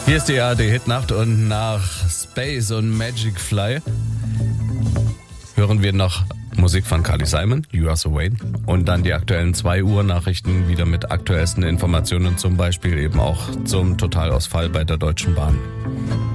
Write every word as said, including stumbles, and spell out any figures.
Hier ist die A R D-Hitnacht und nach Space und Magic Fly hören wir noch Musik von Carly Simon, You Are So Vain, und dann die aktuellen zwei Uhr Nachrichten wieder mit aktuellsten Informationen, zum Beispiel eben auch zum Totalausfall bei der Deutschen Bahn.